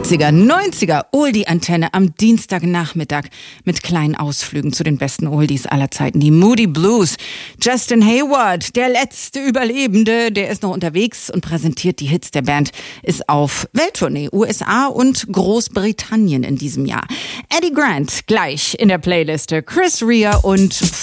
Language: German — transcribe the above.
80er, 90er Oldie-Antenne am Dienstagnachmittag mit kleinen Ausflügen zu den besten Oldies aller Zeiten. Die Moody Blues. Justin Hayward, der letzte Überlebende, der ist noch unterwegs und präsentiert die Hits der Band, ist auf Welttournee, USA und Großbritannien in diesem Jahr. Eddie Grant gleich in der Playliste. Chris Rea und